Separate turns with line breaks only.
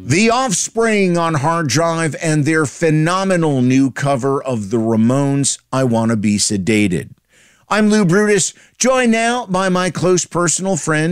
The Offspring on hard drive and their phenomenal new cover of the Ramones' I Wanna Be Sedated. I'm Lou Brutus, joined now by my close personal friend,